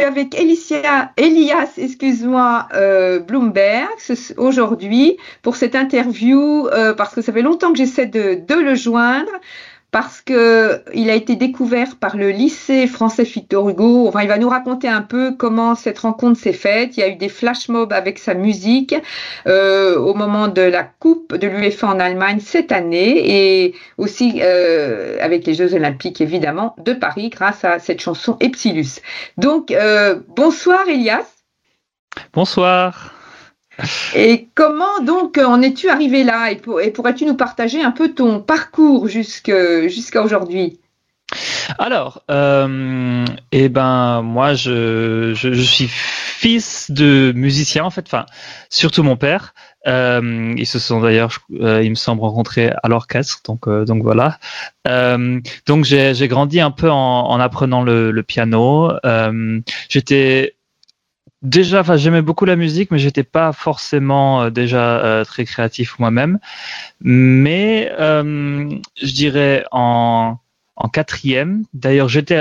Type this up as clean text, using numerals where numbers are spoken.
avec Elias, excuse-moi, Bloomberg aujourd'hui pour cette interview parce que ça fait longtemps que j'essaie de le joindre. Parce que il a été découvert par le lycée français Victor Hugo. Enfin, il va nous raconter un peu comment cette rencontre s'est faite. Il y a eu des flash mobs avec sa musique au moment de la Coupe de l'UEFA en Allemagne cette année et aussi avec les Jeux Olympiques évidemment de Paris grâce à cette chanson Epsilus. Donc, bonsoir Elias. Bonsoir. Et comment donc en es-tu arrivé là et pourrais-tu nous partager un peu ton parcours jusqu'à aujourd'hui? Alors, moi, je suis fils de musicien en fait. Enfin, surtout mon père. Ils se sont d'ailleurs, il me semble, rencontrés à l'orchestre. Donc voilà. Donc j'ai grandi un peu en apprenant le piano. J'aimais beaucoup la musique, mais j'étais pas forcément déjà très créatif moi-même. Mais je dirais en quatrième. D'ailleurs, j'étais